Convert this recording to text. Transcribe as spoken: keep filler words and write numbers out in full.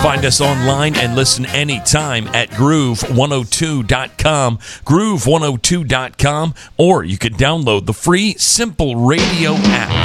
Find us online and listen anytime at groove one oh two dot com, groove one oh two dot com, or you can download the free Simple Radio app.